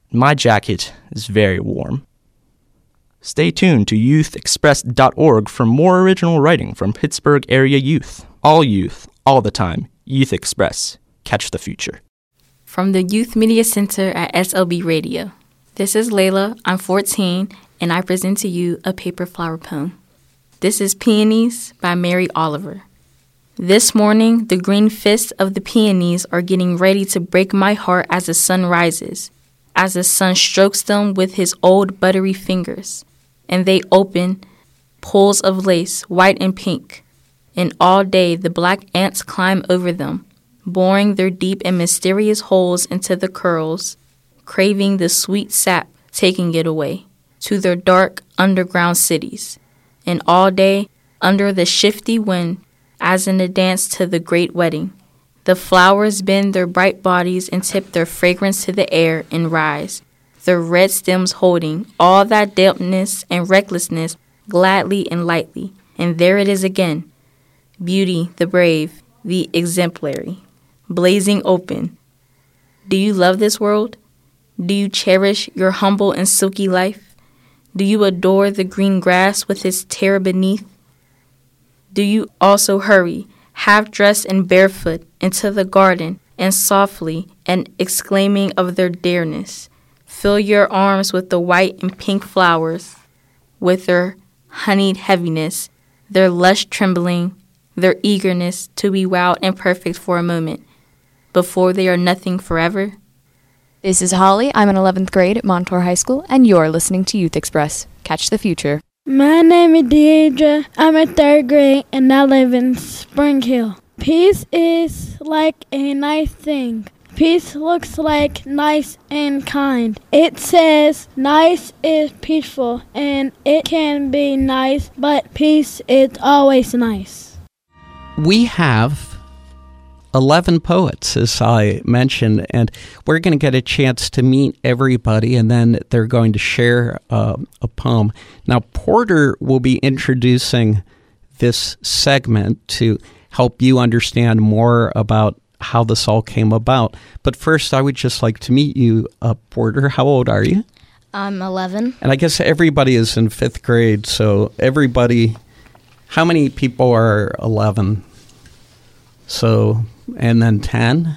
My jacket is very warm. Stay tuned to youthexpress.org for more original writing from Pittsburgh area youth, all the time. Youth Express. Catch the future. From the Youth Media Center at SLB Radio. This is Layla. I'm 14, and I present to you a paper flower poem. This is Peonies by Mary Oliver. This morning, the green fists of the peonies are getting ready to break my heart as the sun rises, as the sun strokes them with his old buttery fingers, and they open pools of lace, white and pink, and all day the black ants climb over them, boring their deep and mysterious holes into the curls, craving the sweet sap, taking it away to their dark underground cities. And all day, under the shifty wind, as in a dance to the great wedding, the flowers bend their bright bodies and tip their fragrance to the air and rise, their red stems holding all that dampness and recklessness gladly and lightly. And there it is again, beauty, the brave, the exemplary, blazing open. Do you love this world? Do you cherish your humble and silky life? Do you adore the green grass with its terror beneath? Do you also hurry, half-dressed and barefoot, into the garden, and softly, and exclaiming of their dearness, fill your arms with the white and pink flowers, with their honeyed heaviness, their lush trembling, their eagerness to be wild and perfect for a moment, before they are nothing forever? This is Holly. I'm in 11th grade at Montour High School, and you're listening to Youth Express. Catch the future. My name is Deidre. I'm in 3rd grade, and I live in Spring Hill. Peace is like a nice thing. Peace looks like nice and kind. It says nice is peaceful, and it can be nice, but peace is always nice. We have 11 poets, as I mentioned, and we're going to get a chance to meet everybody, and then they're going to share a poem. Now, Porter will be introducing this segment to help you understand more about how this all came about. But first, I would just like to meet you, Porter. How old are you? I'm 11. And I guess everybody is in 5th grade, so everybody, how many people are 11? So, and then 10?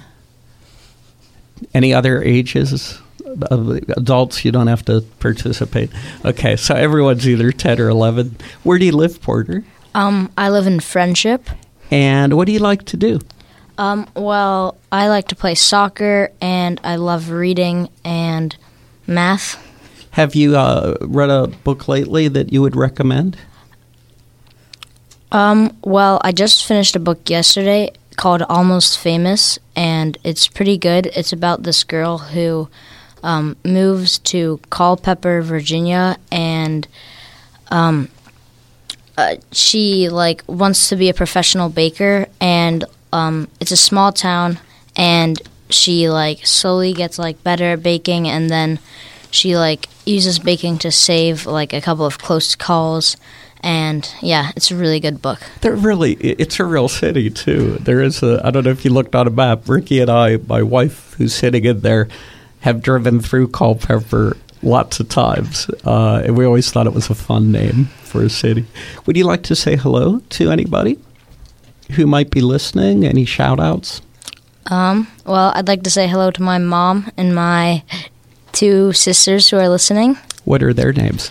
Any other ages of adults? You don't have to participate. Okay, so everyone's either 10 or 11. Where do you live, Porter? I live in Friendship. And what do you like to do? Well, I like to play soccer, and I love reading and math. Have you read a book lately that you would recommend? Well, I just finished a book yesterday called Almost Famous, and it's pretty good. It's about this girl who moves to Culpeper, Virginia, and she wants to be a professional baker, and it's a small town, and she slowly gets better at baking, and then she uses baking to save a couple of close calls. And, yeah, it's a really good book. It's a real city, too. There is I don't know if you looked on a map, Ricky and I, my wife, who's sitting in there, have driven through Culpeper lots of times. And we always thought it was a fun name for a city. Would you like to say hello to anybody who might be listening? Any shout-outs? Well, I'd like to say hello to my mom and my 2 sisters who are listening. What are their names?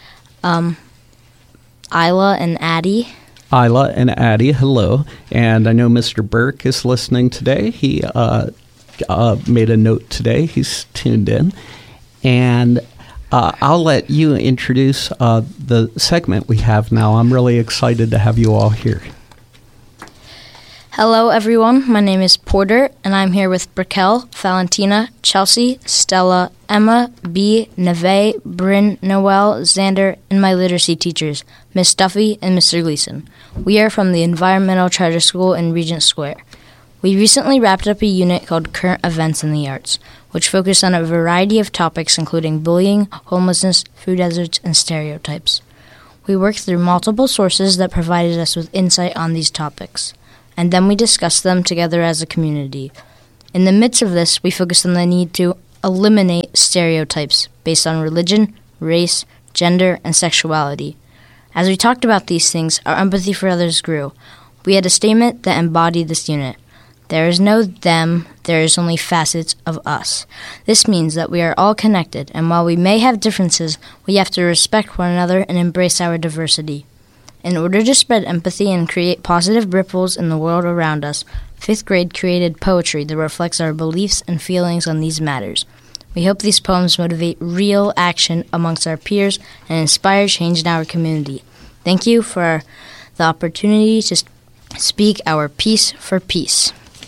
Isla and Addie. Isla and Addie, hello. And I know Mr. Burke is listening today. He made a note today. He's tuned in. And I'll let you introduce the segment we have now. I'm really excited to have you all here. Hello, everyone. My name is Porter, and I'm here with Brickell, Valentina, Chelsea, Stella, Emma, B, Neve, Bryn, Noel, Xander, and my literacy teachers, Miss Duffy and Mr. Gleason. We are from the Environmental Charter School in Regent Square. We recently wrapped up a unit called Current Events in the Arts, which focused on a variety of topics including bullying, homelessness, food deserts, and stereotypes. We worked through multiple sources that provided us with insight on these topics, and then we discussed them together as a community. In the midst of this, we focused on the need to eliminate stereotypes based on religion, race, gender, and sexuality. As we talked about these things, our empathy for others grew. We had a statement that embodied this unit. There is no them, there is only facets of us. This means that we are all connected, and while we may have differences, we have to respect one another and embrace our diversity. In order to spread empathy and create positive ripples in the world around us, 5th grade created poetry that reflects our beliefs and feelings on these matters. We hope these poems motivate real action amongst our peers and inspire change in our community. Thank you for the opportunity to speak our piece for peace.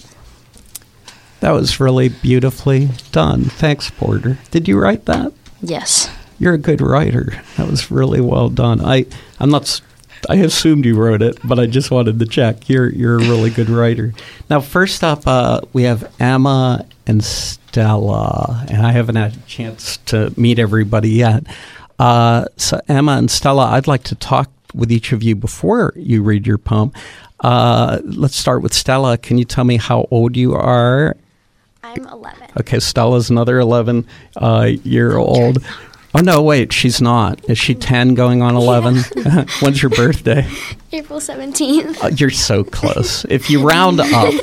That was really beautifully done. Thanks, Porter. Did you write that? Yes. You're a good writer. That was really well done. I assumed you wrote it, but I just wanted to check. You're a really good writer. Now, first up, we have Emma and Stella, and I haven't had a chance to meet everybody yet. So Emma and Stella, I'd like to talk with each of you before you read your poem. Let's start with Stella. Can you tell me how old you are? I'm 11. Okay, Stella's another 11-year-old. Oh, no, wait, she's not. Is she 10 going on 11? Yeah. When's your birthday? April 17th. You're so close. If you round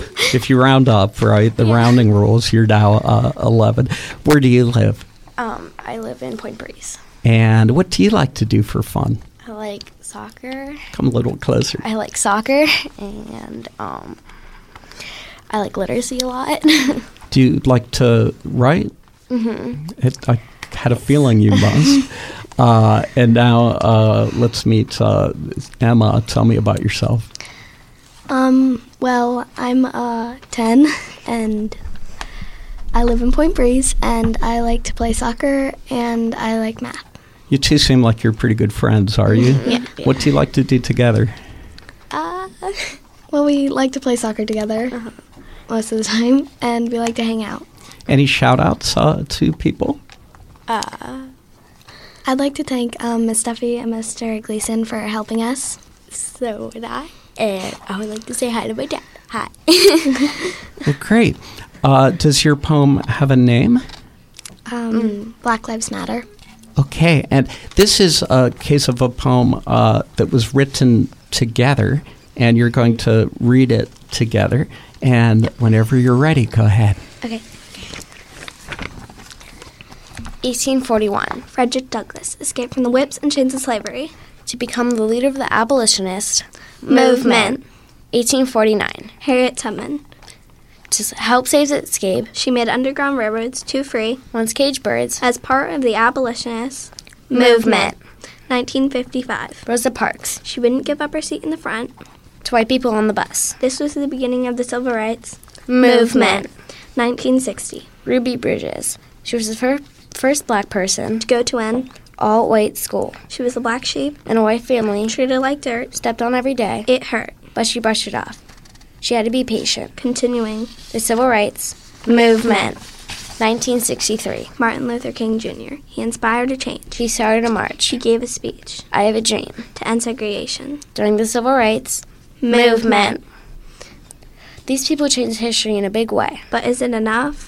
up, right, the rounding rules, you're now 11. Where do you live? I live in Point Breeze. And what do you like to do for fun? I like soccer. Come a little closer. I like soccer, and I like literacy a lot. Do you like to write? Mm-hmm. I had a feeling you must. And now let's meet Emma. Tell me about yourself. Well, I'm 10, and I live in Point Breeze, and I like to play soccer, and I like math. You two seem like you're pretty good friends, are you? Yeah. What do you like to do together? Well, we like to play soccer together most of the time, and we like to hang out. Any shout-outs to people? I'd like to thank Miss Duffy and Mr. Gleason for helping us. So would I. And I would like to say hi to my dad. Hi. Well, great. Does your poem have a name? Black Lives Matter. Okay, and this is a case of a poem that was written together, and you're going to read it together. And whenever you're ready, go ahead. Okay. 1841. Frederick Douglass escaped from the whips and chains of slavery to become the leader of the abolitionist movement. 1849. Harriet Tubman. To help save the escape, she made underground railroads to free once caged birds as part of the abolitionist movement. 1955. Rosa Parks. She wouldn't give up her seat in the front to white people on the bus. This was the beginning of the civil rights movement. 1960. Ruby Bridges. She was the first black person to go to an all-white school. She was a black sheep in a white family, treated like dirt, stepped on every day. It hurt, but she brushed it off. She had to be patient. Continuing the civil rights movement. 1963. Martin Luther King Jr. He inspired a change. He started a march. He gave a speech. I have a dream. To end segregation. During the civil rights movement. These people changed history in a big way. But is it enough?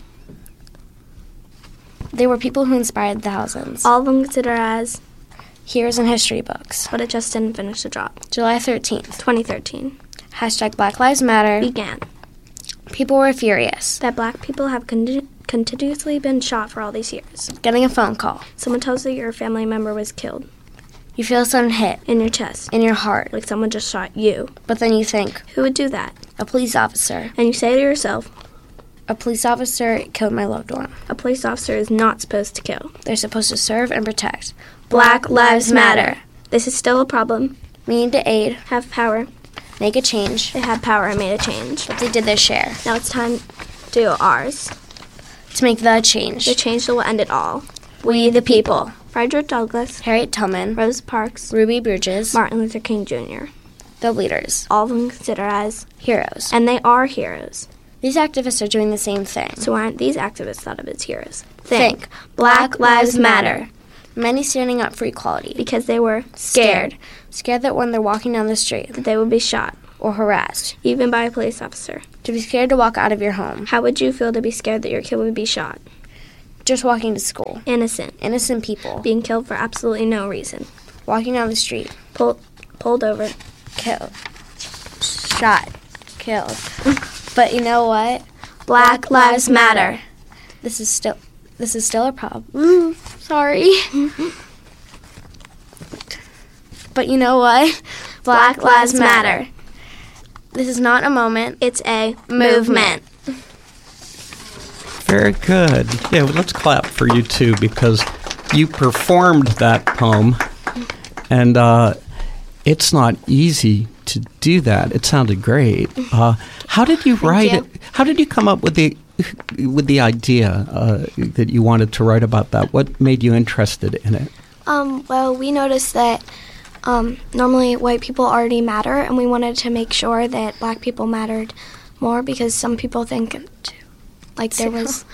They were people who inspired thousands. All of them considered as heroes in history books. But it just didn't finish the job. July 13th, 2013. Hashtag Black Lives Matter began. People were furious that black people have continuously been shot for all these years. Getting a phone call. Someone tells you your family member was killed. You feel a sudden hit in your chest, in your heart, like someone just shot you. But then you think, who would do that? A police officer. And you say to yourself, a police officer killed my loved one. A police officer is not supposed to kill. They're supposed to serve and protect. Black Lives Matter. This is still a problem. We need to aid, have power, make a change. They had power and made a change. But they did their share. Now it's time to do ours. To make the change. The change that will end it all. We the people. Frederick Douglass, Harriet Tubman, Rosa Parks, Ruby Bridges, Martin Luther King Jr. The leaders. All of them considered as heroes. And they are heroes. These activists are doing the same thing. So why aren't these activists thought of as heroes? Think. Black Lives Matter. Many standing up for equality. Because they were scared. Scared that when they're walking down the street, that they would be shot or harassed, even by a police officer. To be scared to walk out of your home. How would you feel to be scared that your kid would be shot? just walking to school. Innocent people. Being killed for absolutely no reason. Walking down the street. Pulled over. Killed. Shot. Killed. But you know what? Black Lives Matter. This is still a problem. Sorry. But you know what? Black Lives Matter. This is not a moment. It's a movement. Very good. Yeah, well, let's clap for you too, because you performed that poem, and it's not easy to do that. It sounded great. How did you write it? How did you come up with the idea that you wanted to write about that? What made you interested in it? Well, we noticed that normally white people already matter, and we wanted to make sure that black people mattered more, because some people think like there was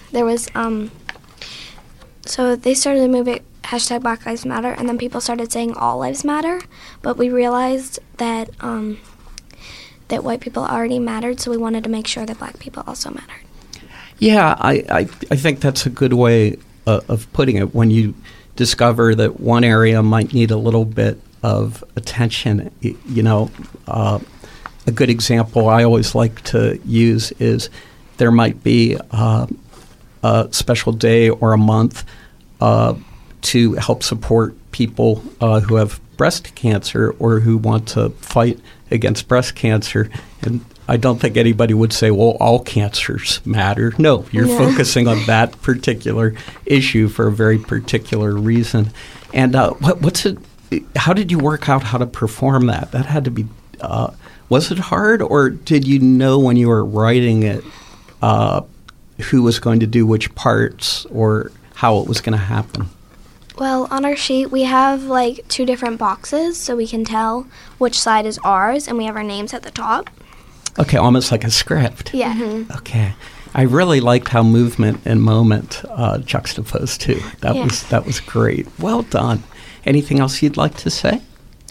so they started the movement hashtag Black Lives Matter, and then people started saying all lives matter, but we realized that that white people already mattered, so we wanted to make sure that black people also mattered. Yeah, I think that's a good way of putting it. When you discover that one area might need a little bit of attention, a good example I always like to use is there might be a special day or a month to help support people who have breast cancer or who want to fight against breast cancer. And I don't think anybody would say, well, all cancers matter. No, you're focusing on that particular issue for a very particular reason. And how did you work out how to perform that? That had to be, was it hard, or did you know when you were writing it who was going to do which parts or how it was going to happen? Well, on our sheet, we have like 2 different boxes so we can tell which side is ours, and we have our names at the top. Okay, almost like a script. Yeah. Mm-hmm. Okay. I really liked how movement and moment juxtaposed too. That was great. Well done. Anything else you'd like to say?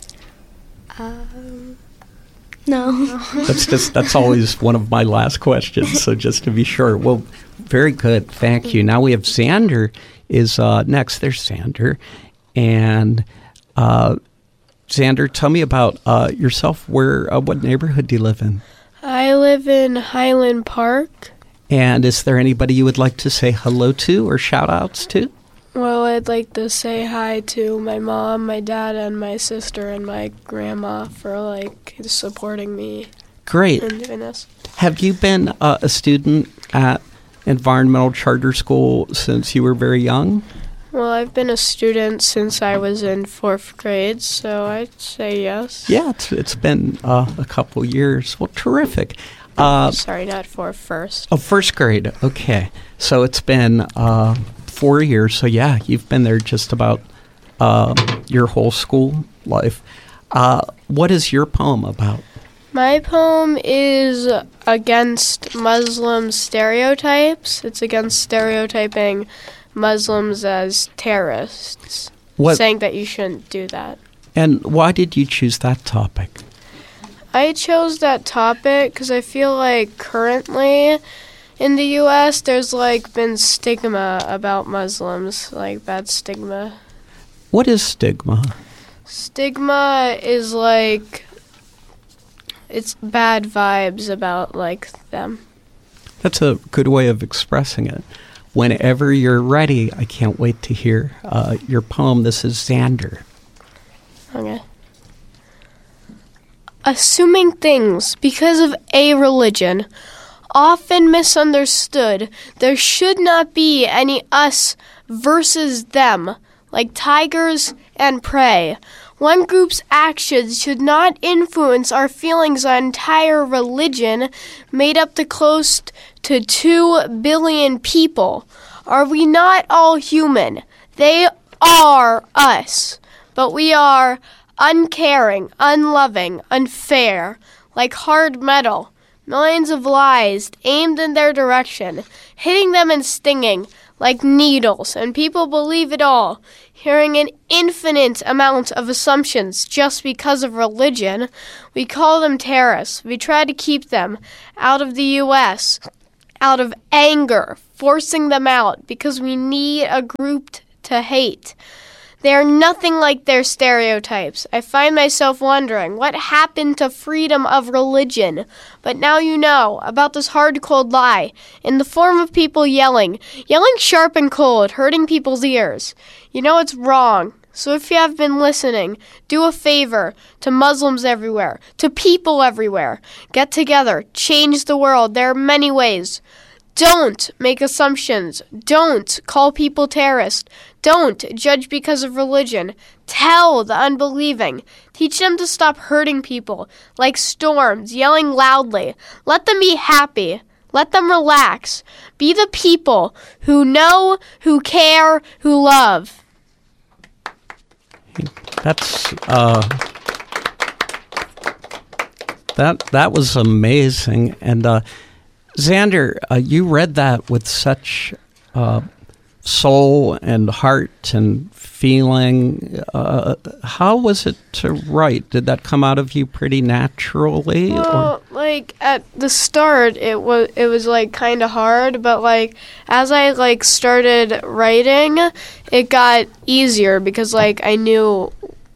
No. That's always one of my last questions, so just to be sure. Well, very good. Thank you. Now we have Xander is next. There's Xander. And Xander, tell me about yourself. What neighborhood do you live in? I live in Highland Park. And is there anybody you would like to say hello to or shout-outs to? Well, I'd like to say hi to my mom, my dad, and my sister, and my grandma for, supporting me. Great. In doing this. Have you been a student at Environmental Charter School since you were very young? Well, I've been a student since I was in 4th grade, so I'd say yes. Yeah, it's been a couple years. Well, terrific. Sorry, not first. Oh, 1st grade. Okay. So it's been 4 years. So, yeah, you've been there just about your whole school life. What is your poem about? My poem is against Muslim stereotypes. It's against stereotyping Muslims as terrorists, saying that you shouldn't do that. And why did you choose that topic? I chose that topic because I feel like currently in the U.S. there's been stigma about Muslims, bad stigma. What is stigma? Stigma is it's bad vibes about them. That's a good way of expressing it. Whenever you're ready, I can't wait to hear your poem. This is Xander. Okay. Assuming things because of a religion, often misunderstood, there should not be any us versus them, like tigers and prey. One group's actions should not influence our feelings on entire religion made up to close to 2 billion people. Are we not all human? They are us, but we are uncaring, unloving, unfair, like hard metal. Millions of lies aimed in their direction, hitting them and stinging like needles, and people believe it all, hearing an infinite amount of assumptions just because of religion. We call them terrorists. We try to keep them out of the U.S., out of anger, forcing them out because we need a group to hate. They are nothing like their stereotypes. I find myself wondering, what happened to freedom of religion? But now you know about this hard, cold lie, in the form of people yelling sharp and cold, hurting people's ears. You know it's wrong. So if you have been listening, do a favor to Muslims everywhere, to people everywhere. Get together, change the world. There are many ways. Don't make assumptions. Don't call people terrorists. Don't judge because of religion. Tell the unbelieving. Teach them to stop hurting people, like storms, yelling loudly. Let them be happy. Let them relax. Be the people who know, who care, who love. That's that was amazing. And Xander, you read that with such soul and heart and feeling. How was it to write? Did that come out of you pretty naturally? Well, like at the start, it was like kind of hard, but like as I like started writing, it got easier because like I knew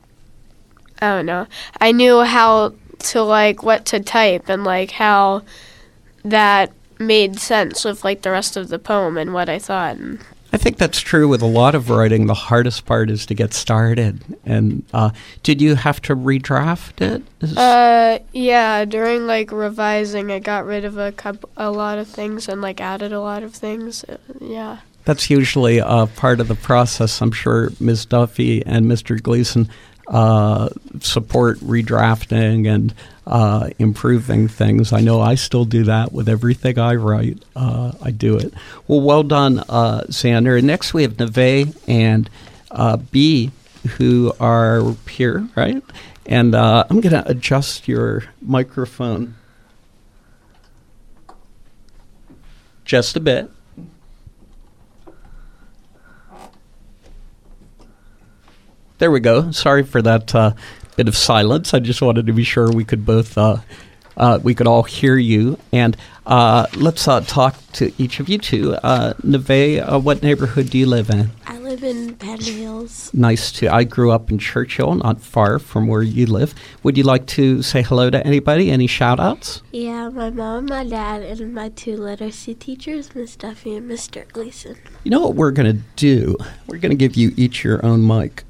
how to like what to type and like how that made sense with like the rest of the poem and what I thought. I think that's true with a lot of writing. The hardest part is to get started. And did you have to redraft it? Yeah, during like revising, I got rid of a lot of things and like added a lot of things. Yeah. That's usually part of the process. I'm sure Ms. Duffy and Mr. Gleason support redrafting and improving things. I know I still do that with everything I write. I do it. Well done, Xander. And next we have Neve and B, who are here, right? And I'm going to adjust your microphone just a bit. There we go. Sorry for that bit of silence. I just wanted to be sure we could both, we could all hear you. And let's talk to each of you two. Neve, what neighborhood do you live in? I live in Panda Hills. Nice to. I grew up in Churchill, not far from where you live. Would you like to say hello to anybody? Any shout-outs? Yeah, my mom, my dad, and my 2 literacy teachers, Miss Duffy and Mr. Gleason. You know what we're going to do? We're going to give you each your own mic.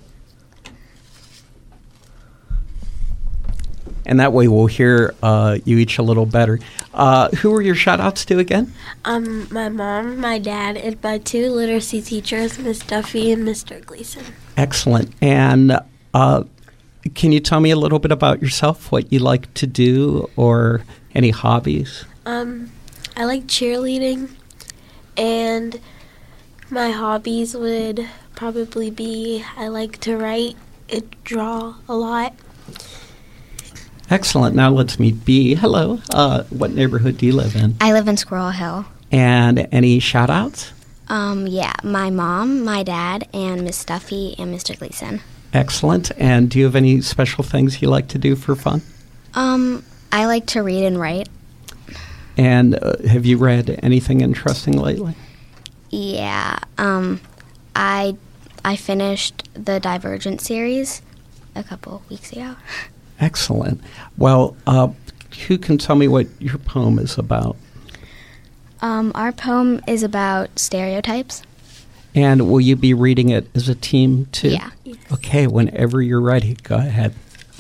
And that way we'll hear you each a little better. Who were your shout-outs to again? My mom, my dad, and my 2 literacy teachers, Miss Duffy and Mr. Gleason. Excellent. And can you tell me a little bit about yourself, what you like to do, or any hobbies? I like cheerleading, and my hobbies would probably be I like to write and draw a lot. Excellent. Now let's meet B. Hello. What neighborhood do you live in? I live in Squirrel Hill. And any shout-outs? Yeah, my mom, my dad, and Miss Duffy and Mr. Gleason. Excellent. And do you have any special things you like to do for fun? I like to read and write. And have you read anything interesting lately? Yeah. I finished the Divergent series a couple weeks ago. Excellent. Well, who can tell me what your poem is about? Our poem is about stereotypes. And will you be reading it as a team, too? Yeah. Okay, whenever you're ready, go ahead.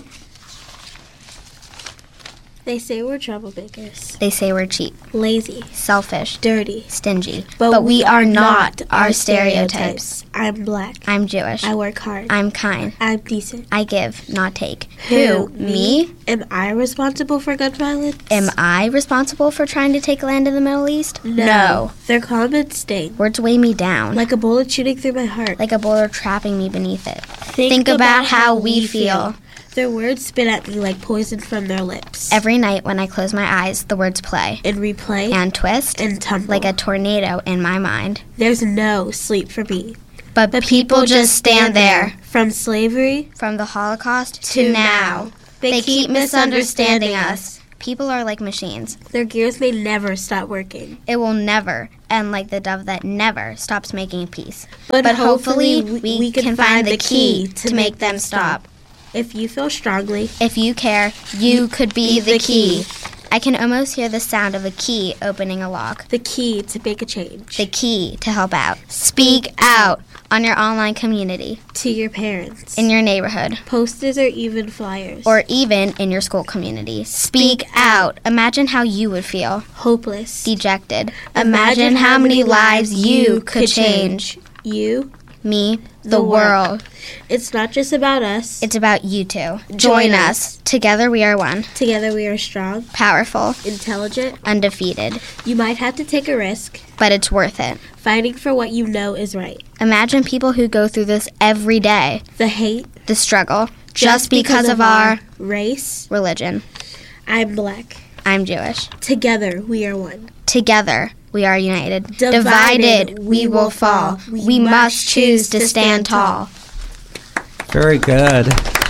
They say we're troublemakers. They say we're cheap, lazy, selfish, dirty, stingy. But we are not our stereotypes. I'm black. I'm Jewish. I work hard. I'm kind. I'm decent. I give, not take. Who? Me? Am I responsible for gun violence? Am I responsible for trying to take land in the Middle East? No. Their comments sting. Words weigh me down. Like a bullet shooting through my heart. Like a boulder trapping me beneath it. Think about how we feel. Their words spit at me like poison from their lips. Every night when I close my eyes, the words play. And replay. And twist. And tumble. Like a tornado in my mind. There's no sleep for me. But people just stand there. From slavery. From the Holocaust to now. They keep misunderstanding us. People are like machines. Their gears may never stop working. It will never end like the dove that never stops making peace. But hopefully we can find the key to make them stop. If you feel strongly, if you care, you could be the key. I can almost hear the sound of a key opening a lock. The key to make a change. The key to help out. Speak out on your online community. To your parents. In your neighborhood. Posters or even flyers. Or even in your school community. Speak out. Imagine how you would feel. Hopeless. Dejected. Imagine how many lives you could change. You. Me. The world. It's not just about us. It's about you two. Join us. Together we are one. Together we are strong. Powerful. Intelligent. Undefeated. You might have to take a risk. But it's worth it. Fighting for what you know is right. Imagine people who go through this every day. The hate. The struggle. Just because of our race. Religion. I'm Black. I'm Jewish. Together we are one. Together we are united. Divided we will fall. We must choose to stand tall. Very good.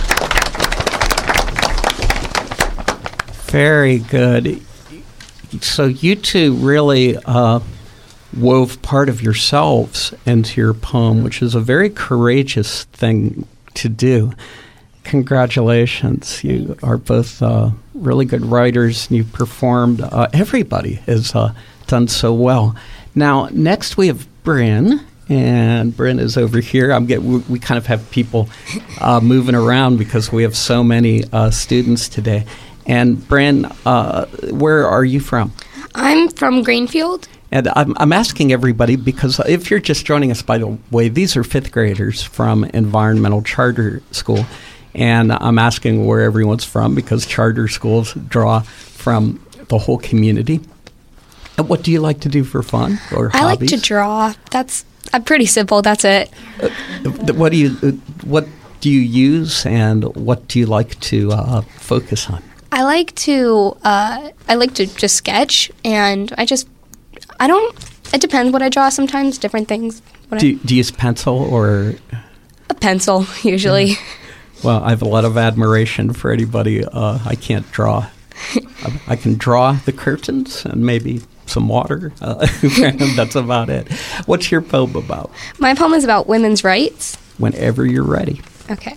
Very good. So you two really wove part of yourselves into your poem, which is a very courageous thing to do. Congratulations. You are both really good writers, and you performed. Everybody has done so well. Now, next we have Bryn. And Bryn is over here. We kind of have people moving around because we have so many students today. And Bryn, where are you from? I'm from Greenfield. And I'm asking everybody because if you're just joining us, by the way, these are fifth graders from Environmental Charter School. And I'm asking where everyone's from because charter schools draw from the whole community. And what do you like to do for fun or hobbies? I like to draw. That's pretty simple. That's it. What do you use, and what do you like to focus on? I like to just sketch, and it depends what I draw. Sometimes different things. Do you use pencil or a pencil usually? Well, I have a lot of admiration for anybody. I can't draw. I can draw the curtains and maybe some water. That's about it. What's your poem about? My poem is about women's rights. Whenever you're ready. Okay.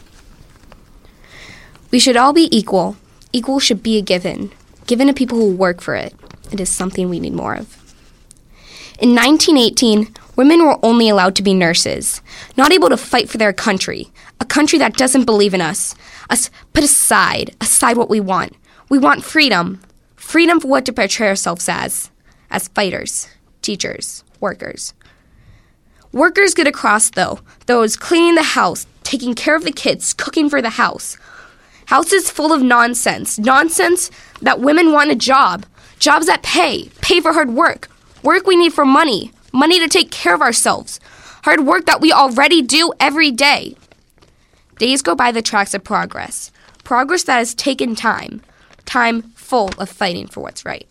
We should all be equal. Equal should be a given to people who work for it. It is something we need more of. In 1918, women were only allowed to be nurses, not able to fight for their country, a country that doesn't believe in us put aside what we want. We want freedom. Freedom for what to portray ourselves as fighters, teachers, workers. Workers get across, though. Those cleaning the house, taking care of the kids, cooking for the house. House is full of nonsense. Nonsense that women want a job. Jobs that pay for hard work. Work we need for money. Money to take care of ourselves. Hard work that we already do every day. Days go by the tracks of progress. Progress that has taken time. Time full of fighting for what's right.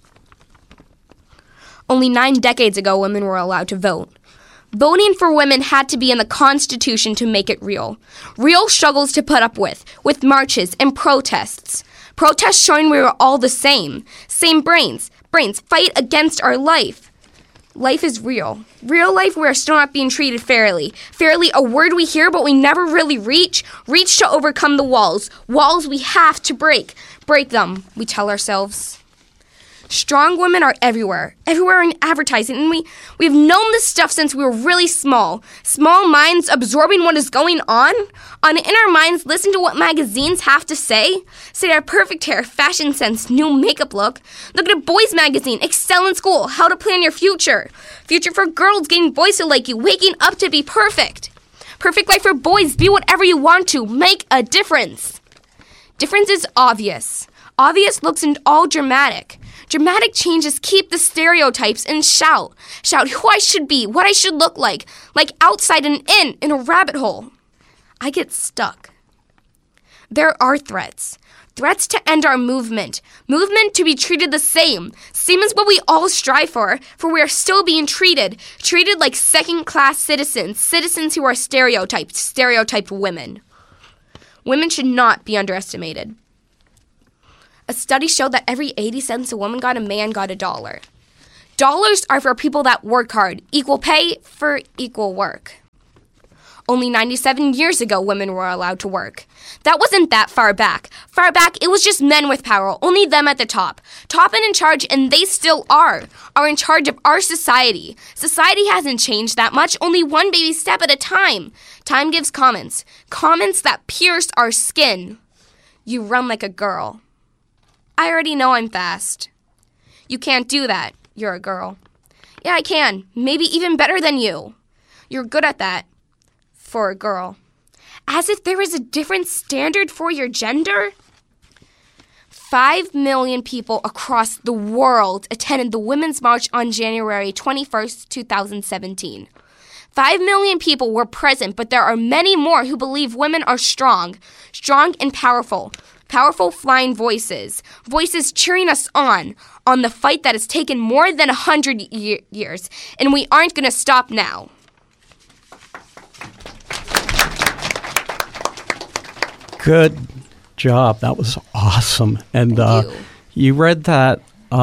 Only 9 decades ago, women were allowed to vote. Voting for women had to be in the Constitution to make it real. Real struggles to put up with marches and protests. Protests showing we were all the same. Same brains. Brains fight against our life. Life is real. Real life, we are still not being treated fairly. Fairly, a word we hear but we never really reach. Reach to overcome the walls. Walls we have to break. Break them, we tell ourselves. Strong women are everywhere in advertising, and we've known this stuff since we were really small. Small minds absorbing what is going on in our minds, listen to what magazines have to say our perfect hair, fashion sense, new makeup look. Look at a boys magazine, excel in school, how to plan your future. Future for girls, getting boys to like you, waking up to be perfect. Perfect life for boys, be whatever you want to, make a difference. Difference is obvious. Obvious looks and all dramatic. Dramatic changes keep the stereotypes and shout who I should be, what I should look like outside and in a rabbit hole. I get stuck. There are threats to end our movement to be treated the same as what we all strive for we are still being treated like second-class citizens who are stereotyped women. Women should not be underestimated. A study showed that every 80 cents a woman got, a man got $1. Dollars are for people that work hard. Equal pay for equal work. Only 97 years ago, women were allowed to work. That wasn't that far back. Far back, it was just men with power, only them at the top. Top and in charge, and they still are in charge of our society. Society hasn't changed that much, only one baby step at a time. Time gives comments that pierce our skin. You run like a girl. I already know I'm fast. You can't do that. You're a girl. Yeah, I can. Maybe even better than you. You're good at that. For a girl. As if there is a different standard for your gender? 5 million people across the world attended the Women's March on January 21st, 2017. 5 million people were present, but there are many more who believe women are strong and powerful. Powerful flying voices cheering us on the fight that has taken more than 100 years, and we aren't going to stop now. Good job. That was awesome. And you read that.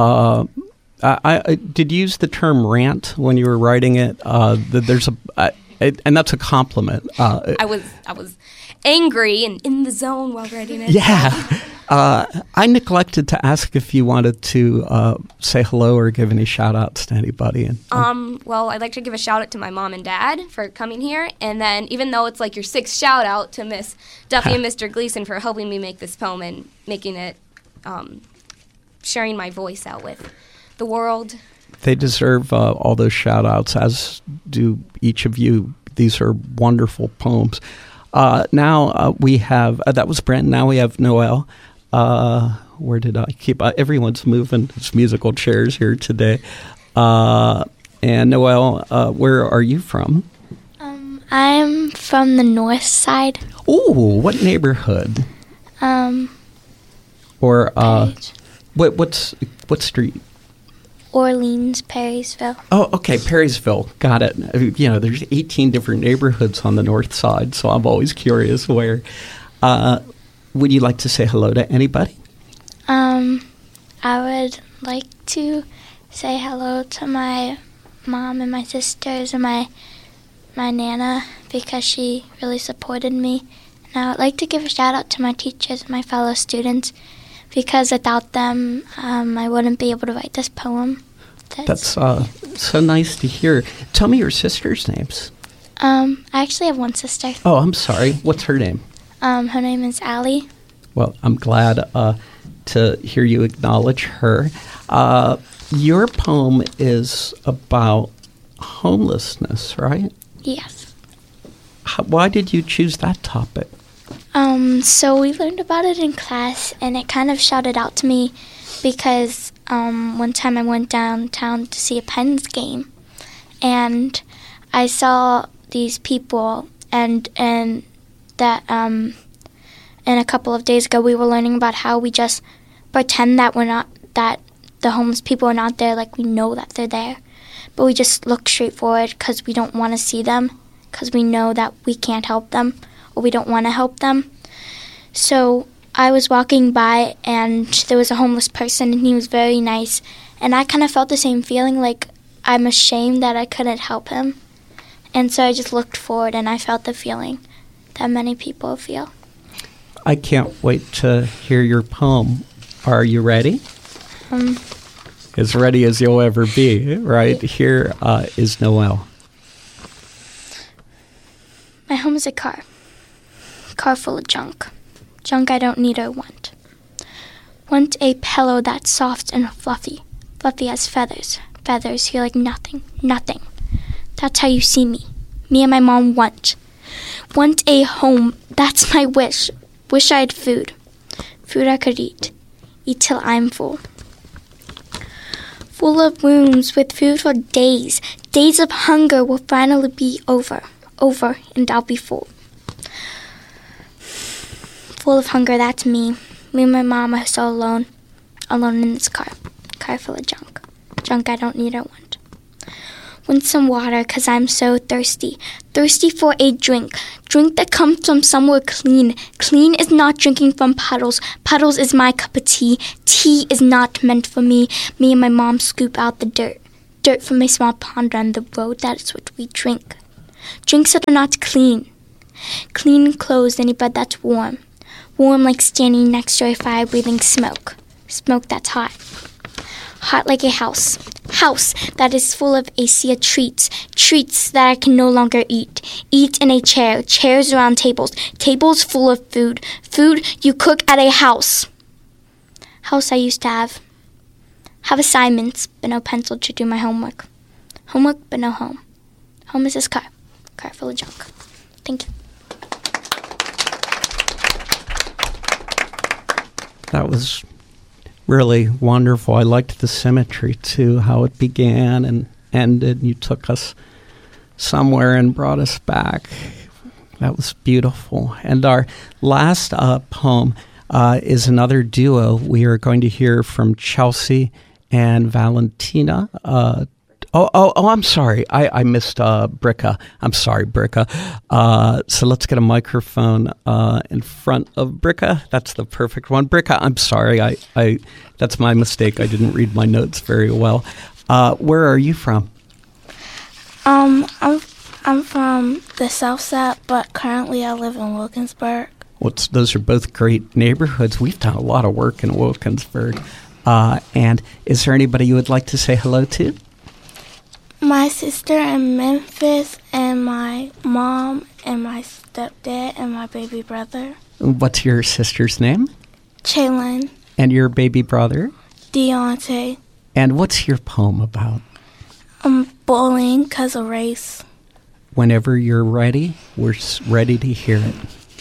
I did you use the term rant when you were writing it. There's and that's a compliment. I was angry and in the zone while writing it. Yeah. I neglected to ask if you wanted to say hello or give any shout-outs to anybody. Well, I'd like to give a shout-out to my mom and dad for coming here. And then even though it's like your 6th shout-out to Miss Duffy and Mr. Gleason for helping me make this poem and making it, sharing my voice out with the world. They deserve all those shout-outs, as do each of you. These are wonderful poems. Now we have, that was Brent, now we have Noelle. Where did I keep? Everyone's moving his musical chairs here today. And Noelle, where are you from? I'm from the north side. Ooh, what neighborhood? What street? Orleans, Perrysville. Oh, okay, Perrysville. Got it. There's 18 different neighborhoods on the north side, so I'm always curious where. Would you like to say hello to anybody? I would like to say hello to my mom and my sisters and my Nana because she really supported me. And I would like to give a shout out to my teachers and my fellow students because without them, I wouldn't be able to write this poem. That's so nice to hear. Tell me your sisters' names. I actually have one sister. Oh, I'm sorry. What's her name? Her name is Allie. Well, I'm glad to hear you acknowledge her. Your poem is about homelessness, right? Yes. Why did you choose that topic? So we learned about it in class, and it kind of shouted out to me because one time I went downtown to see a Pens game, and I saw these people, and that and a couple of days ago we were learning about how we just pretend that that the homeless people are not there, like we know that they're there, but we just look straight forward because we don't want to see them, because we know that we can't help them or we don't want to help them. So I was walking by and there was a homeless person and he was very nice, and I kind of felt the same feeling, like I'm ashamed that I couldn't help him, and so I just looked forward and I felt the feeling that many people feel. I can't wait to hear your poem. Are you ready? As ready as you'll ever be, right? Here is Noelle. My home is a car full of junk. Junk I don't need or want. Want a pillow that's soft and fluffy as feathers. Feathers feel like nothing. That's how you see me. Me and my mom want a home, that's my wish. Wish I had food I could eat till I'm full. Full of rooms with food for days. Days of hunger will finally be over, and I'll be full. Full of hunger, that's me. Me and my mom are so alone in this car full of junk I don't need or want. Want some water, 'cause I'm so thirsty. Thirsty for a drink. Drink that comes from somewhere clean. Clean is not drinking from puddles. Puddles is my cup of tea. Tea is not meant for me. Me and my mom scoop out the dirt. Dirt from a small pond on the road, that is what we drink. Drinks that are not clean. Clean clothes in a bed that's warm. Warm like standing next to a fire breathing smoke. Smoke that's hot. Hot like a house. House that is full of a sea of treats. Treats that I can no longer eat. Eat in a chair. Chairs around tables. Tables full of food. Food you cook at a house. House I used to have. Have assignments, but no pencil to do my homework. Homework, but no home. Home is this car. Car full of junk. Thank you. That was really wonderful. I liked the symmetry, too, how it began and ended. You took us somewhere and brought us back. That was beautiful. And our last poem is another duo. We are going to hear from Chelsea and Valentina. I'm sorry. I missed Bricka. I'm sorry, Bricka. So let's get a microphone in front of Bricka. That's the perfect one. Bricka, I'm sorry. I that's my mistake. I didn't read my notes very well. Where are you from? I'm from the South Side, but currently I live in Wilkinsburg. Those are both great neighborhoods. We've done a lot of work in Wilkinsburg. And is there anybody you would like to say hello to? My sister in Memphis, and my mom, and my stepdad, and my baby brother. What's your sister's name? Chaylin. And your baby brother? Deontay. And what's your poem about? Bullying because of race. Whenever you're ready, we're ready to hear it.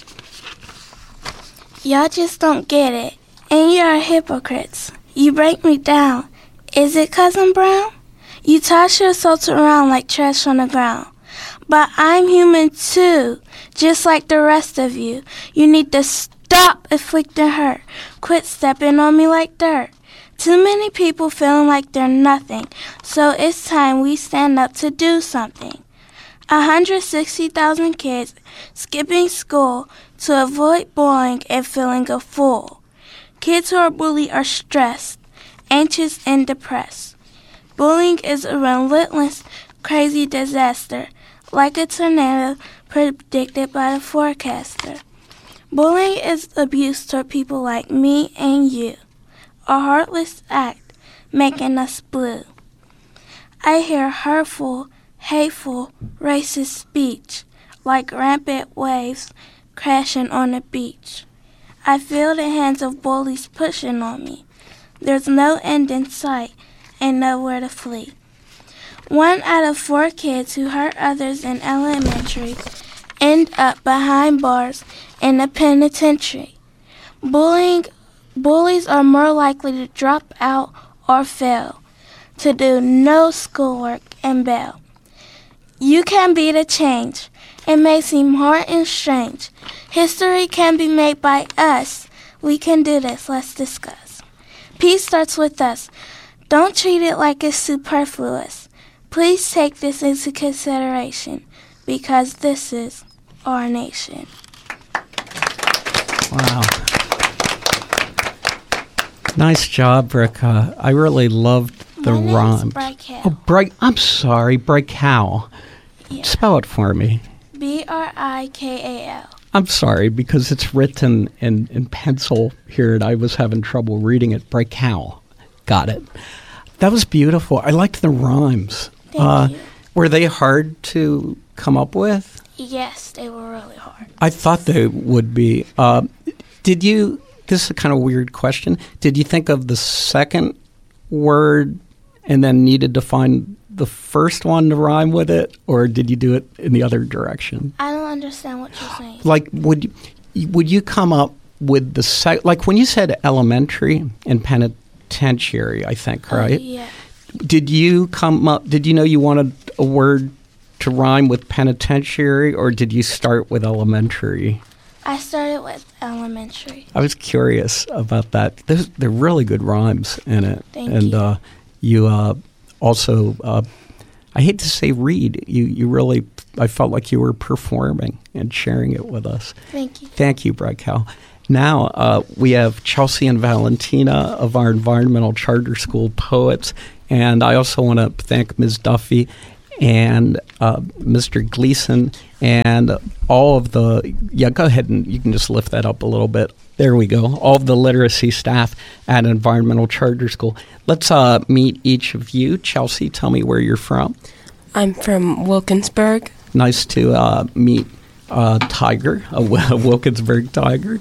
Y'all just don't get it. And you're hypocrites. You break me down. Is it 'cause I'm brown? You toss yourselves around like trash on the ground. But I'm human too, just like the rest of you. You need to stop inflicting hurt. Quit stepping on me like dirt. Too many people feeling like they're nothing. So it's time we stand up to do something. 160,000 kids skipping school to avoid bullying and feeling a fool. Kids who are bullied are stressed, anxious, and depressed. Bullying is a relentless, crazy disaster, like a tornado predicted by the forecaster. Bullying is abuse toward people like me and you, a heartless act making us blue. I hear hurtful, hateful, racist speech, like rampant waves crashing on the beach. I feel the hands of bullies pushing on me. There's no end in sight and nowhere to flee. 1 out of 4 kids who hurt others in elementary end up behind bars in the penitentiary. Bullies are more likely to drop out or fail, to do no schoolwork and bail. You can be the change. It may seem hard and strange. History can be made by us. We can do this. Let's discuss. Peace starts with us. Don't treat it like it's superfluous. Please take this into consideration, because this is our nation. Wow. Nice job, Bricka. I really loved the rhyme. I'm sorry, Brickow. Yeah. Spell it for me. Brikal. I'm sorry, because it's written in pencil here, and I was having trouble reading it. Brickow. Got it. That was beautiful. I liked the rhymes. Thank you. Were they hard to come up with? Yes, they were really hard. I thought they would be. Did you, this is a kind of weird question, did you think of the second word and then needed to find the first one to rhyme with it, or did you do it in the other direction? I don't understand what you're saying. Like, would you come up with the like when you said elementary and penitentiary, I think, right? Yeah. Did you know you wanted a word to rhyme with penitentiary, or did you start with elementary? I started with elementary. I was curious about that. They're really good rhymes in it. Thank you. And you also, I hate to say read. You really, I felt like you were performing and sharing it with us. Thank you. Thank you, Brickell. Now we have Chelsea and Valentina of our Environmental Charter School poets. And I also want to thank Ms. Duffy and Mr. Gleason and all of the, go ahead and you can just lift that up a little bit. There we go. All of the literacy staff at Environmental Charter School. Let's meet each of you. Chelsea, tell me where you're from. I'm from Wilkinsburg. Nice to meet Tiger, a Wilkinsburg Tiger.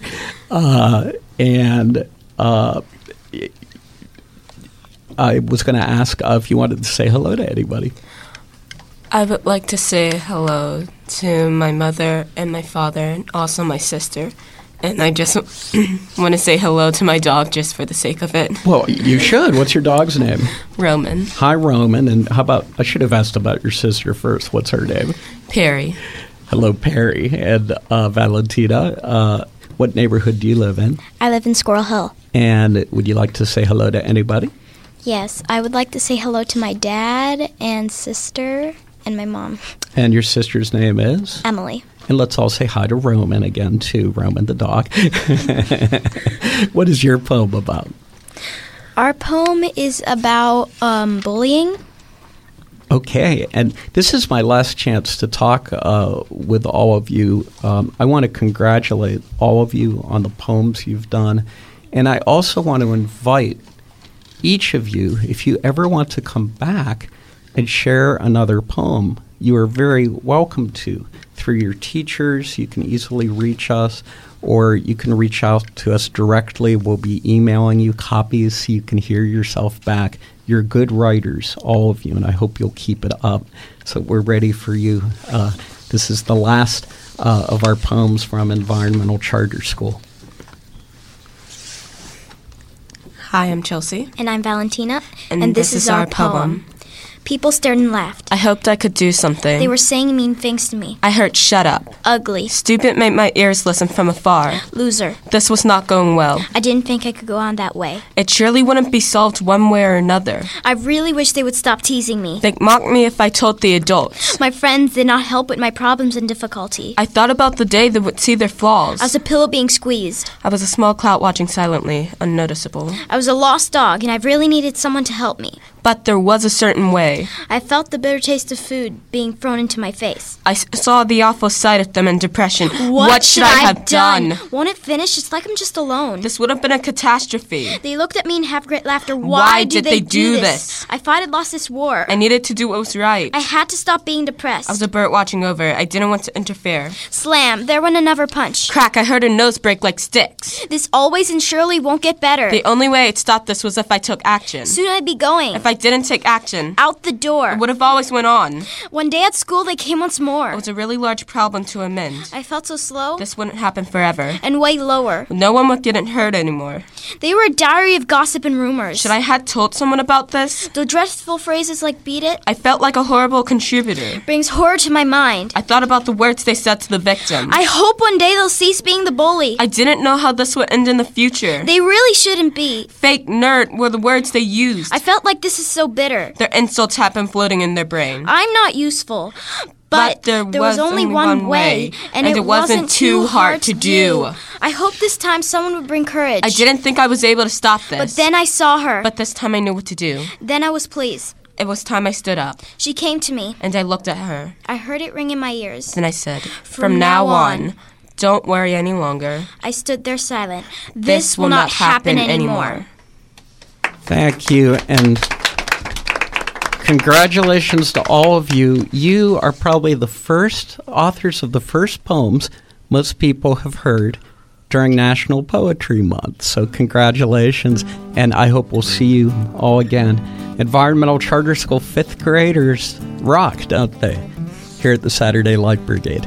I was going to ask if you wanted to say hello to anybody. I would like to say hello to my mother and my father and also my sister. And I just want to say hello to my dog just for the sake of it. Well, you should. What's your dog's name? Roman. Hi, Roman. And how about, I should have asked about your sister first. What's her name? Perry. Hello, Perry. And Valentina, what neighborhood do you live in? I live in Squirrel Hill. And would you like to say hello to anybody? Yes, I would like to say hello to my dad and sister and my mom. And your sister's name is? Emily. And let's all say hi to Roman again, too, Roman the dog. What is your poem about? Our poem is about bullying. Okay, and this is my last chance to talk with all of you. I want to congratulate all of you on the poems you've done. And I also want to invite each of you, if you ever want to come back and share another poem, you are very welcome to. Through your teachers, you can easily reach us, or you can reach out to us directly. We'll be emailing you copies so you can hear yourself back. You're good writers, all of you, and I hope you'll keep it up. So we're ready for you. This is the last of our poems from Environmental Charter School. Hi, I'm Chelsea. And I'm Valentina. And this is our poem. People stared and laughed. I hoped I could do something. They were saying mean things to me. I heard shut up. Ugly. Stupid made my ears listen from afar. Loser. This was not going well. I didn't think I could go on that way. It surely wouldn't be solved one way or another. I really wish they would stop teasing me. They'd mock me if I told the adults. My friends did not help with my problems and difficulty. I thought about the day they would see their flaws. I was a pillow being squeezed. I was a small cloud watching silently, unnoticeable. I was a lost dog, and I really needed someone to help me. But there was a certain way. I felt the bitter taste of food being thrown into my face. I saw the awful sight of them in depression. What should I have done? Won't it finish? It's like I'm just alone. This would have been a catastrophe. They looked at me and have great laughter. Why did they do this? I thought I'd lost this war. I needed to do what was right. I had to stop being depressed. I was a bird watching over. I didn't want to interfere. Slam. There went another punch. Crack. I heard a nose break like sticks. This always and surely won't get better. The only way I'd stop this was if I took action. Soon I'd be going. If I didn't take action, out the door. It would have always went on. One day at school, they came once more. It was a really large problem to amend. I felt so slow. This wouldn't happen forever. And way lower. No one would get hurt anymore. They were a diary of gossip and rumors. Should I have told someone about this? The dreadful phrases like beat it. I felt like a horrible contributor. Brings horror to my mind. I thought about the words they said to the victim. I hope one day they'll cease being the bully. I didn't know how this would end in the future. They really shouldn't be. Fake nerd were the words they used. I felt like this is so bitter. Their insults had been floating in their brain. I'm not useful. But there was only one way, and it wasn't too hard to do. I hope this time someone would bring courage. I didn't think I was able to stop this. But then I saw her. But this time I knew what to do. Then I was pleased. It was time I stood up. She came to me. And I looked at her. I heard it ring in my ears. Then I said, From now on, don't worry any longer. I stood there silent. This will not happen anymore. Thank you, and congratulations to all of you. You are probably the first authors of the first poems most people have heard during National Poetry Month. So congratulations, and I hope we'll see you all again. Environmental Charter School 5th graders rock, don't they? Here at the Saturday Light Brigade.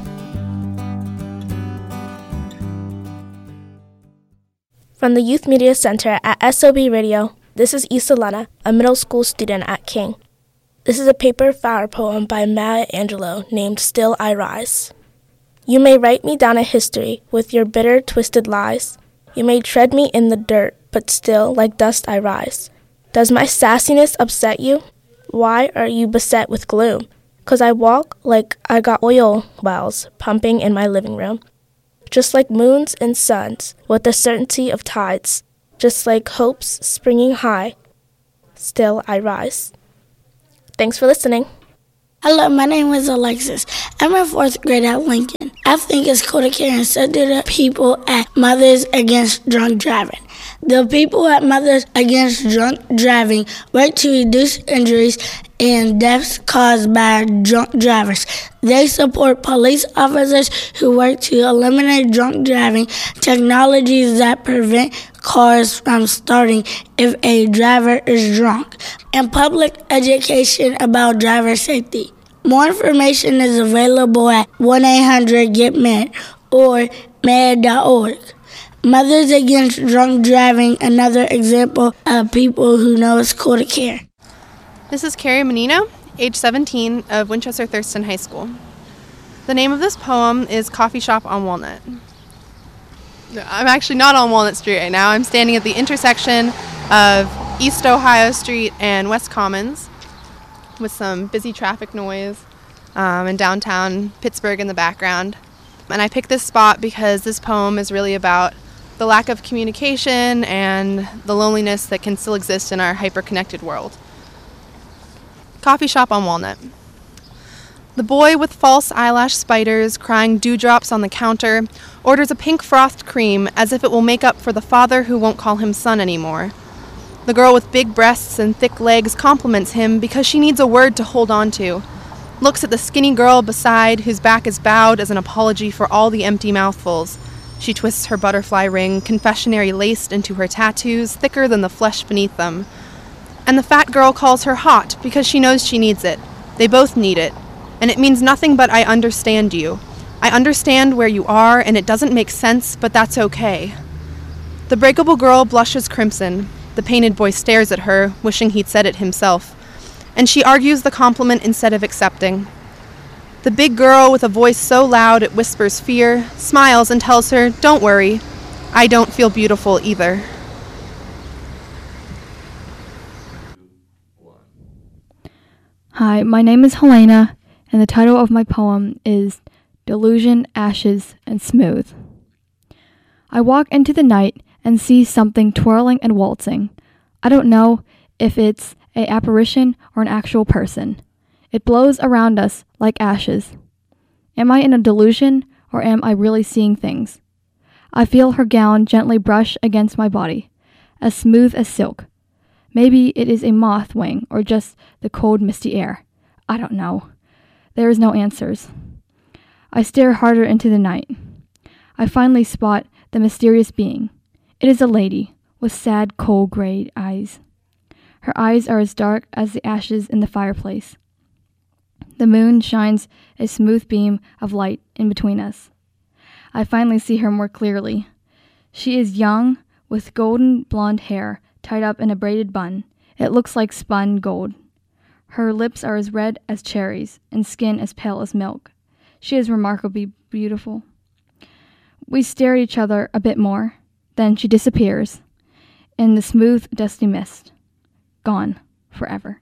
From the Youth Media Center at SOB Radio, this is Isolana, a middle school student at King. This is a paper flower poem by Maya Angelou named Still I Rise. You may write me down a history with your bitter, twisted lies. You may tread me in the dirt, but still, like dust, I rise. Does my sassiness upset you? Why are you beset with gloom? 'Cause I walk like I got oil wells pumping in my living room. Just like moons and suns, with the certainty of tides. Just like hopes springing high, still I rise. Thanks for listening. Hello, my name is Alexis. I'm in 4th grade at Lincoln. I think it's cool to care, and so do the people at Mothers Against Drunk Driving. The people at Mothers Against Drunk Driving work to reduce injuries and deaths caused by drunk drivers. They support police officers who work to eliminate drunk driving, technologies that prevent cars from starting if a driver is drunk, and public education about driver safety. More information is available at 1-800-GET-MED or med.org. Mothers Against Drunk Driving, another example of people who know it's cool to care. This is Carrie Menino, age 17, of Winchester Thurston High School. The name of this poem is Coffee Shop on Walnut. I'm actually not on Walnut Street right now. I'm standing at the intersection of East Ohio Street and West Commons with some busy traffic noise and downtown Pittsburgh in the background. And I picked this spot because this poem is really about the lack of communication and the loneliness that can still exist in our hyper-connected world. Coffee Shop on Walnut. The boy with false eyelash spiders crying dewdrops on the counter orders a pink frothed cream as if it will make up for the father who won't call him son anymore. The girl with big breasts and thick legs compliments him because she needs a word to hold on to. Looks at the skinny girl beside whose back is bowed as an apology for all the empty mouthfuls. She twists her butterfly ring, confessionary laced into her tattoos, thicker than the flesh beneath them. And the fat girl calls her hot because she knows she needs it. They both need it. And it means nothing but I understand you. I understand where you are, and it doesn't make sense, but that's okay. The breakable girl blushes crimson. The painted boy stares at her, wishing he'd said it himself. And she argues the compliment instead of accepting. The big girl, with a voice so loud it whispers fear, smiles and tells her, "Don't worry, I don't feel beautiful either." Hi, my name is Helena, and the title of my poem is Delusion, Ashes, and Smooth. I walk into the night and see something twirling and waltzing. I don't know if it's an apparition or an actual person. It blows around us like ashes. Am I in a delusion, or am I really seeing things? I feel her gown gently brush against my body, as smooth as silk. Maybe it is a moth wing, or just the cold, misty air. I don't know. There is no answers. I stare harder into the night. I finally spot the mysterious being. It is a lady, with sad, cold gray eyes. Her eyes are as dark as the ashes in the fireplace. The moon shines a smooth beam of light in between us. I finally see her more clearly. She is young, with golden blonde hair tied up in a braided bun. It looks like spun gold. Her lips are as red as cherries, and skin as pale as milk. She is remarkably beautiful. We stare at each other a bit more. Then she disappears in the smooth, dusty mist. Gone forever.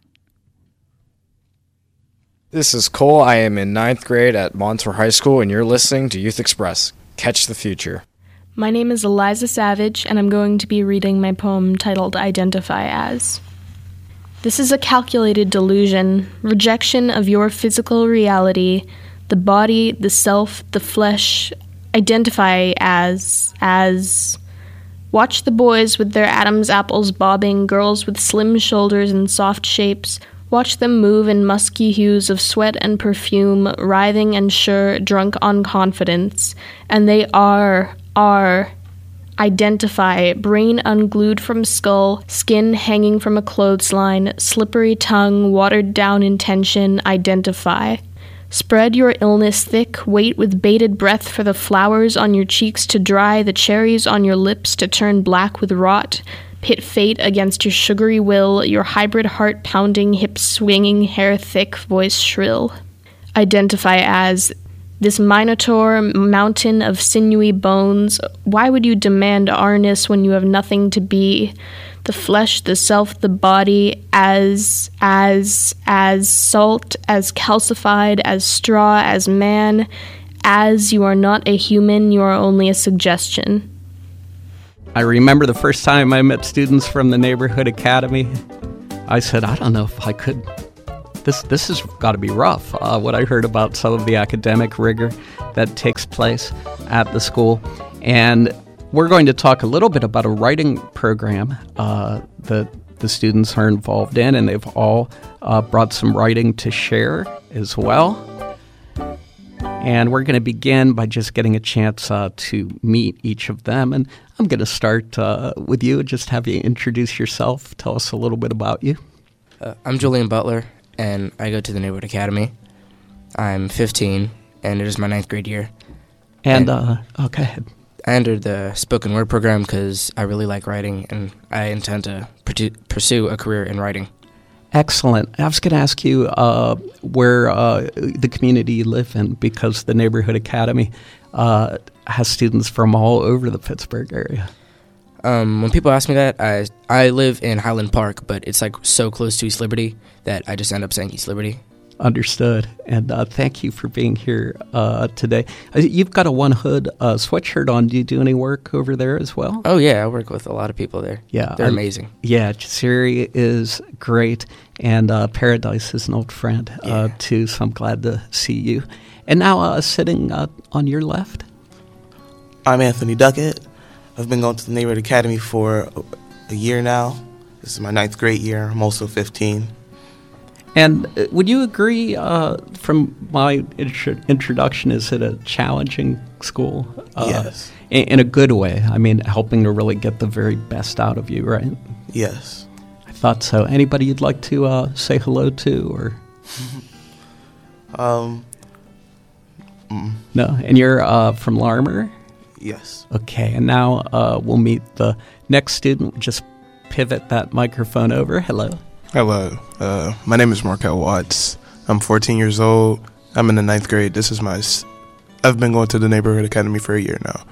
This is Cole. I am in 9th grade at Montour High School, and you're listening to Youth Express. Catch the future. My name is Eliza Savage, and I'm going to be reading my poem titled Identify As. This is a calculated delusion, rejection of your physical reality, the body, the self, the flesh. Identify as. Watch the boys with their Adam's apples bobbing, girls with slim shoulders and soft shapes. Watch them move in musky hues of sweat and perfume, writhing and sure, drunk on confidence. And they are. Identify, brain unglued from skull, skin hanging from a clothesline, slippery tongue, watered down intention. Identify. Spread your illness thick, wait with bated breath for the flowers on your cheeks to dry, the cherries on your lips to turn black with rot. Pit fate against your sugary will, your hybrid heart pounding, hips swinging, hair thick, voice shrill. Identify as this minotaur mountain of sinewy bones. Why would you demand ourness when you have nothing to be? the flesh, the self, the body, as salt, as calcified, as straw, as man, as you are not a human, you are only a suggestion. I remember the first time I met students from the Neighborhood Academy. I said, I don't know if I could. This has got to be rough. What I heard about some of the academic rigor that takes place at the school. And we're going to talk a little bit about a writing program that the students are involved in, and they've all brought some writing to share as well. And we're going to begin by just getting a chance to meet each of them. And I'm going to start with you, just have you introduce yourself. Tell us a little bit about you. I'm Julian Butler, and I go to the Neighborhood Academy. I'm 15, and it is my 9th grade year. And okay. I entered the spoken word program because I really like writing, and I intend to pursue a career in writing. Excellent. I was going to ask you where the community you live in, because the Neighborhood Academy has students from all over the Pittsburgh area. When people ask me that, I live in Highland Park, but it's like so close to East Liberty that I just end up saying East Liberty. Understood. And thank you for being here today. You've got a One Hood sweatshirt on. Do you do any work over there as well? Oh, yeah. I work with a lot of people there. Yeah. They're amazing. Yeah. Jasiri is great. And Paradise is an old friend, too. So I'm glad to see you. And now sitting on your left. I'm Anthony Duckett. I've been going to the Neighborhood Academy for a year now. This is my 9th grade year. I'm also 15. And would you agree, from my introduction, is it a challenging school? Yes. In a good way. I mean, helping to really get the very best out of you, right? Yes. I thought so. Anybody you'd like to say hello to, or? No. And you're from Larimer? Yes. Okay. And now we'll meet the next student. Just pivot that microphone over. Hello. Hello. My name is Markel Watts. I'm 14 years old. I'm in the 9th grade. I've been going to the Neighborhood Academy for a year now.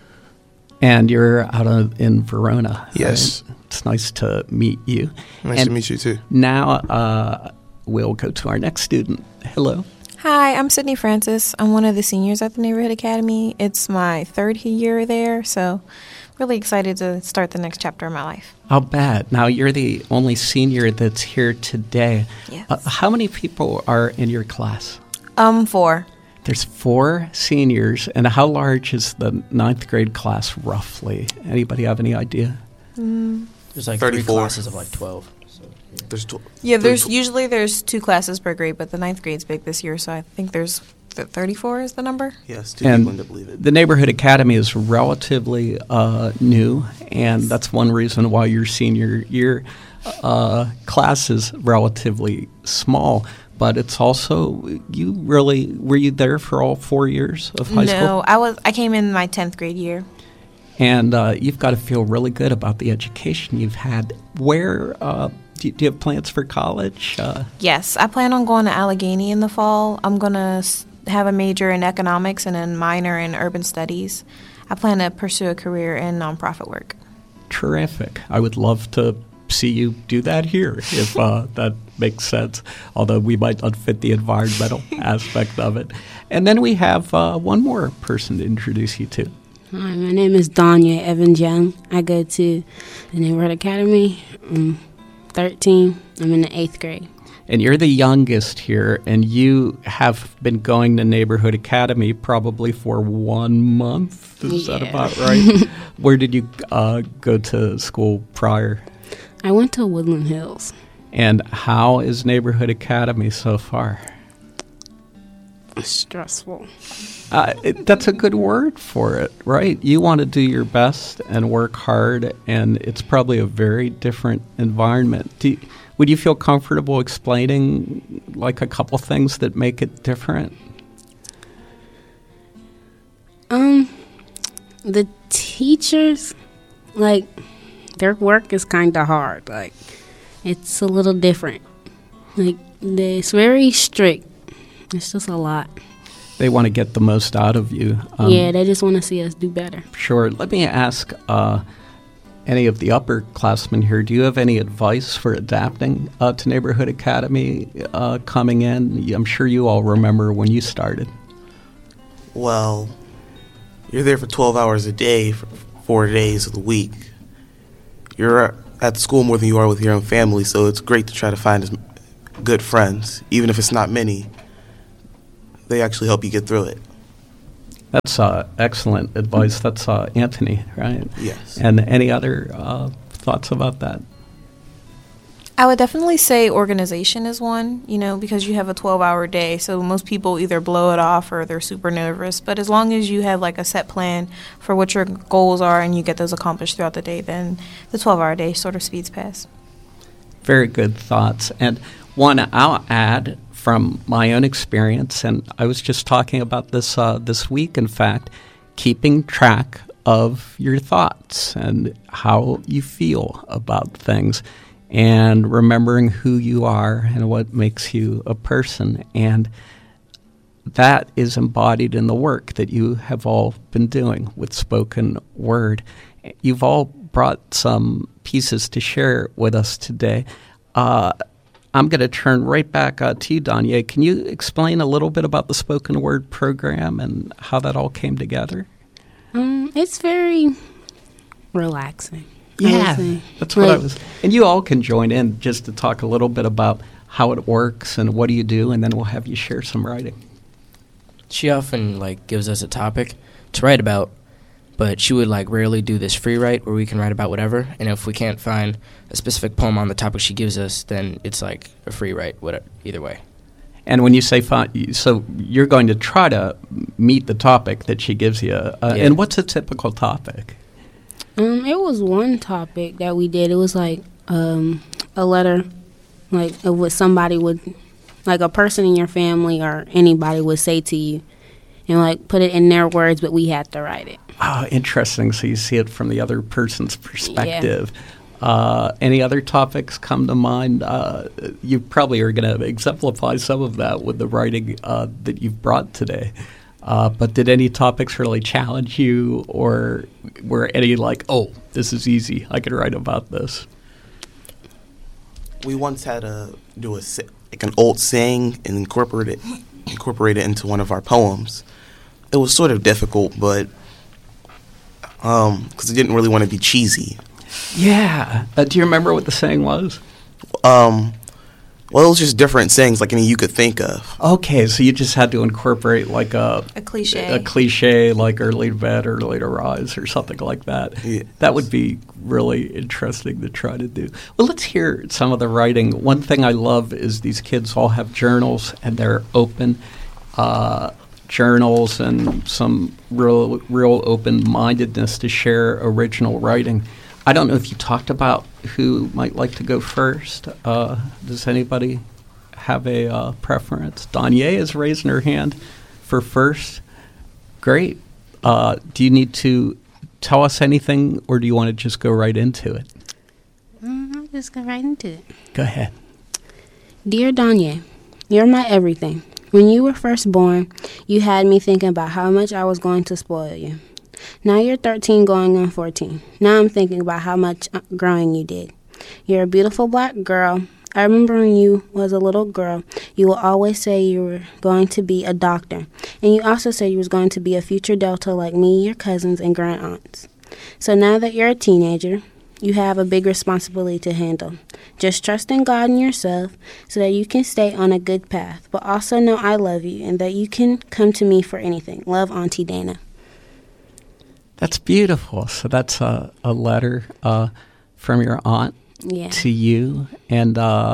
And you're out in Verona. Yes. Right? It's nice to meet you. Nice to meet you, too. Now we'll go to our next student. Hello. Hi, I'm Sydney Francis. I'm one of the seniors at the Neighborhood Academy. It's my 3rd year there, so really excited to start the next chapter of my life. How bad. Now, you're the only senior that's here today. Yes. How many people are in your class? 4. There's 4 seniors. And how large is the 9th grade class, roughly? Anybody have any idea? There's like 34. 3 classes of like 12. So, yeah. There's there's 2 classes per grade, but the 9th grade's big this year, so I think there's 34 is the number? Yes, 2 people to believe it. The Neighborhood Academy is relatively new, and that's one reason why your senior year class is relatively small. But it's also, were you there for all 4 years of high school? No, I came in my 10th grade year. And you've got to feel really good about the education you've had. Where do you have plans for college? Yes, I plan on going to Allegheny in the fall. I'm going to have a major in economics and a minor in urban studies. I plan to pursue a career in nonprofit work. Terrific. I would love to see you do that here, if that makes sense, although we might not fit the environmental aspect of it. And then we have one more person to introduce you to. Hi, my name is Danya Evans Young. I go to the Neighborhood Academy. I'm 13. I'm in the 8th grade. And you're the youngest here, and you have been going to Neighborhood Academy probably for 1 month. Is that about right? Where did you go to school prior? I went to Woodland Hills. And how is Neighborhood Academy so far? Stressful. That's a good word for it, right? You want to do your best and work hard, and it's probably a very different environment. Would you feel comfortable explaining like a couple things that make it different? The teachers, like, their work is kind of hard. Like, it's a little different. Like, it's very strict. It's just a lot. They want to get the most out of you. Yeah, they just want to see us do better. Sure. Let me ask, any of the upperclassmen here, do you have any advice for adapting to Neighborhood Academy coming in? I'm sure you all remember when you started. Well, you're there for 12 hours a day for 4 days of the week. You're at school more than you are with your own family, so it's great to try to find good friends. Even if it's not many, they actually help you get through it. That's excellent advice. That's Anthony, right? Yes. And any other thoughts about that? I would definitely say organization is one, because you have a 12-hour day, so most people either blow it off or they're super nervous. But as long as you have like a set plan for what your goals are and you get those accomplished throughout the day, then the 12-hour day sort of speeds past. Very good thoughts. And one I'll add from my own experience, and I was just talking about this this week, in fact, keeping track of your thoughts and how you feel about things, and remembering who you are and what makes you a person. And that is embodied in the work that you have all been doing with spoken word. You've all brought some pieces to share with us today. I'm going to turn right back to you, Danye. Can you explain a little bit about the spoken word program and how that all came together? It's very relaxing. Yeah, that's what I was. And you all can join in just to talk a little bit about how it works and what do you do, and then we'll have you share some writing. She often gives us a topic to write about, but she would rarely do this free write where we can write about whatever. And if we can't find a specific poem on the topic she gives us, then it's a free write, whatever, either way. And when you say so you're going to try to meet the topic that she gives you. Yeah. And what's a typical topic? It was one topic that we did. It was a letter, of what somebody would, a person in your family or anybody would say to you, and put it in their words, but we had to write it. Oh, interesting. So you see it from the other person's perspective. Yeah. Any other topics come to mind? You probably are going to exemplify some of that with the writing that you've brought today. But did any topics really challenge you, or were any oh, this is easy, I could write about this? We once had to do an old saying and incorporate it into one of our poems. It was sort of difficult, but because it didn't really want to be cheesy. Yeah. Do you remember what the saying was? Well, it was just different sayings you could think of. Okay, so you just had to incorporate a cliche. A cliche early to bed, early to rise or something like that. Yeah. That would be really interesting to try to do. Well, let's hear some of the writing. One thing I love is these kids all have journals, and they're open journals and some real open-mindedness to share original writing. I don't know if you talked about who might like to go first. Does anybody have a preference? Danye is raising her hand for first. Great. Do you need to tell us anything, or do you want to just go right into it? I'll just go right into it. Go ahead. Dear Danye, you're my everything. When you were first born, you had me thinking about how much I was going to spoil you. Now you're 13 going on 14. Now I'm thinking about how much growing you did. You're a beautiful black girl. I remember when you was a little girl, you would always say you were going to be a doctor. And you also said you was going to be a future Delta like me, your cousins, and grand aunts. So now that you're a teenager, you have a big responsibility to handle. Just trust in God and yourself so that you can stay on a good path. But also know I love you and that you can come to me for anything. Love, Auntie Dana. That's beautiful. So that's a letter from your aunt to you. And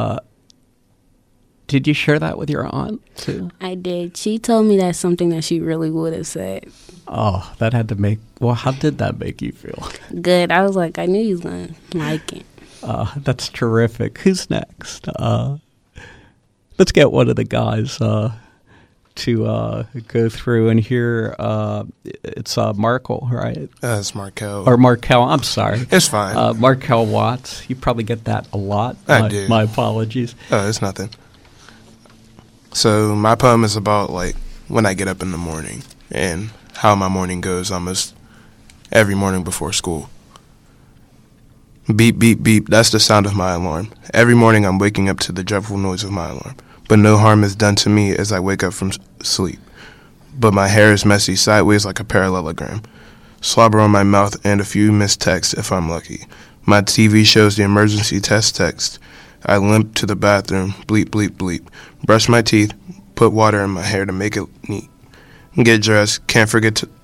did you share that with your aunt, too? I did. She told me that's something that she really would have said. Oh, that had to how did that make you feel? Good. I was I knew he was going to like it. That's terrific. Who's next? Let's get one of the guys to go through and hear. It's Markel, right? It's Markel. Or Markel, I'm sorry. It's fine. Markel Watts. You probably get that a lot. I do. My apologies. Oh, it's nothing. So my poem is about when I get up in the morning and how my morning goes almost every morning before school. Beep, beep, beep, that's the sound of my alarm. Every morning I'm waking up to the dreadful noise of my alarm. But no harm is done to me as I wake up from sleep. But my hair is messy sideways like a parallelogram. Slobber on my mouth and a few missed texts if I'm lucky. My TV shows the emergency test text. I limp to the bathroom, bleep, bleep, bleep. Brush my teeth, put water in my hair to make it neat. Get dressed, can't forget